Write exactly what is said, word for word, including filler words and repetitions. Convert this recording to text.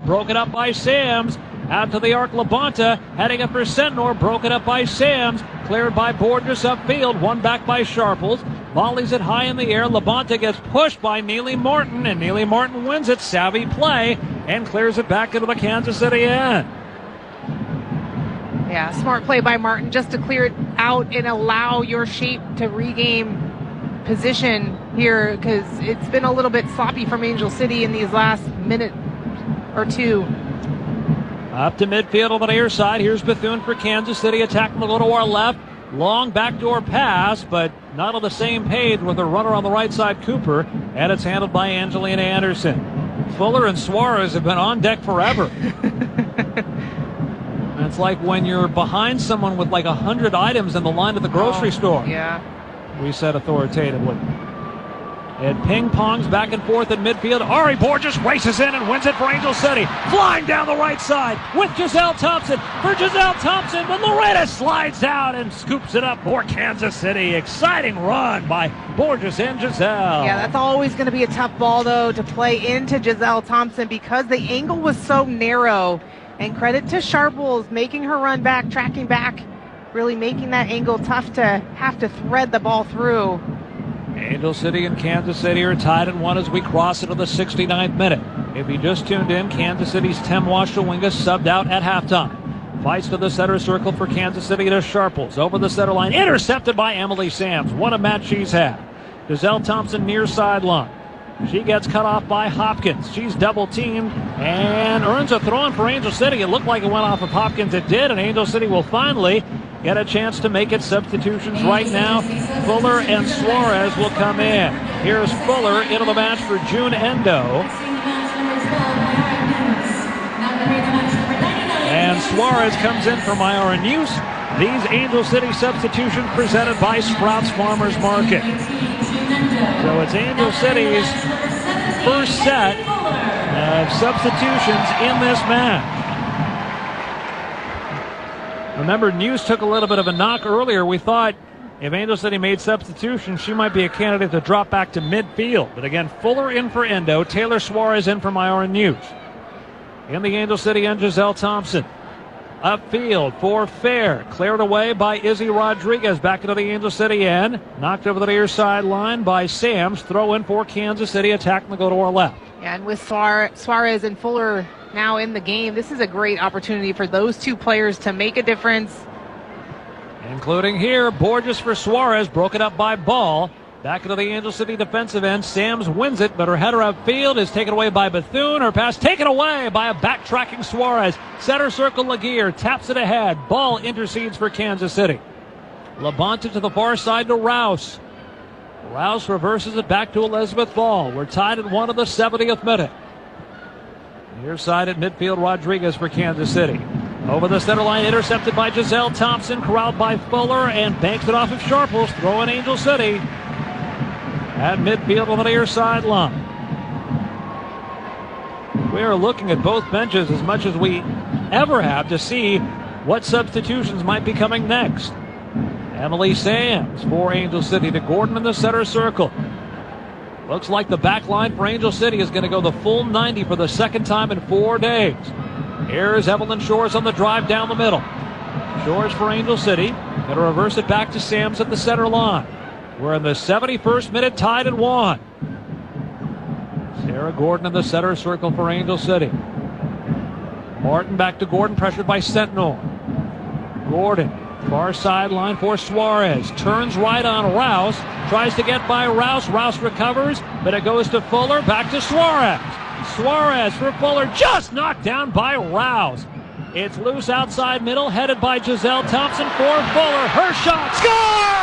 broken up by Sams. Out to the arc, Labonta, heading up for Sentnor, broken up by Sams, cleared by Borges upfield, one back by Sharples. Volleys it high in the air. Labonta gets pushed by Neely Martin, and Neely Martin wins it. Savvy play, and clears it back into the Kansas City end. Yeah, smart play by Martin just to clear it out and allow your shape to regain position here, because it's been a little bit sloppy from Angel City in these last minute or two. Up to midfield on the near side. Here's Bethune for Kansas City, attacking the go to our left. Long backdoor pass, but not on the same page with a runner on the right side, Cooper, and it's handled by Angelina Anderson. Fuller and Suarez have been on deck forever. It's like when you're behind someone with like a hundred items in the line at the grocery oh, store. Yeah. We said authoritatively. And ping pongs back and forth in midfield. Ari Borges races in and wins it for Angel City. Flying down the right side with Giselle Thompson. For Giselle Thompson, but Loretta slides out and scoops it up for Kansas City. Exciting run by Borges and Giselle. Yeah, that's always going to be a tough ball, though, to play into Giselle Thompson because the angle was so narrow. And credit to Sharples making her run back, tracking back, really making that angle tough to have to thread the ball through. Angel City and Kansas City are tied at one as we cross into the sixty-ninth minute. If you just tuned in, Kansas City's Tem Washawinga subbed out at halftime. Fights to the center circle for Kansas City to Sharples. Over the center line, intercepted by Emily Sams. What a match she's had. Giselle Thompson near sideline. She gets cut off by Hopkins. She's double teamed and earns a throw in for Angel City. It looked like it went off of Hopkins. It did, and Angel City will finally get a chance to make its substitutions right now. Fuller and Suarez will come in. Here's Fuller into the match for June Endo. And Suarez comes in for Myron Hughes. These Angel City substitutions presented by Sprouts Farmers Market. So it's Angel City's first set of substitutions in this match. Remember, News took a little bit of a knock earlier. We thought if Angel City made substitutions, she might be a candidate to drop back to midfield. But again, Fuller in for Endo, Taylor Suarez in for Myron News. In the Angel City end, Giselle Thompson. Upfield for Fair. Cleared away by Izzy Rodriguez. Back into the Angel City end. Knocked over the near sideline by Sams. Throw in for Kansas City. Attacking the go to our left. Yeah, and with Suarez and Fuller now in the game, this is a great opportunity for those two players to make a difference. Including here, Borges for Suarez. Broken up by Ball. Back into the Angel City defensive end. Sams wins it, but her header upfield is taken away by Bethune. Her pass taken away by a backtracking Suarez. Center circle, Laguerre taps it ahead. Ball intercedes for Kansas City. Labonta to the far side to Rouse. Rouse reverses it back to Elizabeth Ball. We're tied at one of the seventieth minute. Near side at midfield, Rodriguez for Kansas City. Over the center line, intercepted by Giselle Thompson. Corralled by Fuller and banks it off of Sharples. Throw in Angel City. At midfield on the near sideline. We are looking at both benches as much as we ever have to see what substitutions might be coming next. Emily Sams for Angel City to Gordon in the center circle. Looks like the back line for Angel City is going to go the full ninety for the second time in four days. Here's Evelyn Shores on the drive down the middle. Shores for Angel City. Going to reverse it back to Sams at the center line. We're in the seventy-first minute, tied at one. Sarah Gordon in the center circle for Angel City. Martin back to Gordon, pressured by Sentinel. Gordon, far sideline for Suarez. Turns right on Rouse. Tries to get by Rouse. Rouse recovers, but it goes to Fuller. Back to Suarez. Suarez for Fuller, just knocked down by Rouse. It's loose outside middle, headed by Giselle Thompson for Fuller. Her shot, score!